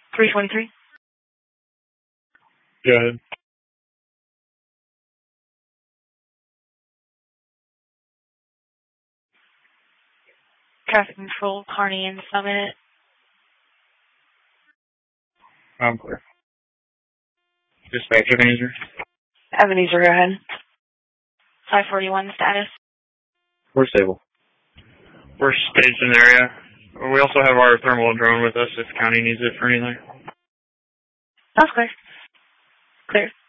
323. Go ahead. Traffic control, Kearney and Summit. I'm clear. Dispatch Ebenezer. Ebenezer, go ahead. 541 status. We're stable. We're staged in the area. We also have our thermal drone with us if county needs it for anything. That's clear. Clear.